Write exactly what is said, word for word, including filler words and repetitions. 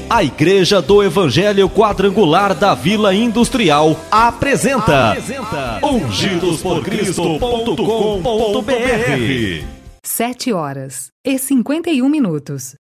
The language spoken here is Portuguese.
A Igreja do Evangelho Quadrangular da Vila Industrial apresenta, apresenta ungidos por cristo ponto com ponto br. sete horas e cinquenta e um minutos.